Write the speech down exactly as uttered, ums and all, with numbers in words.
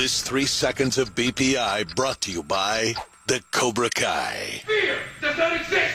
This three seconds of B P I brought to you by the Cobra Kai. Fear does not exist!